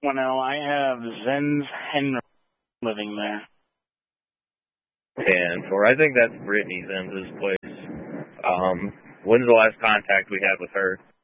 610. I have Zen's Henry living there. 10-4. I think that's Brittany Zen's place. When's the last contact we had with her?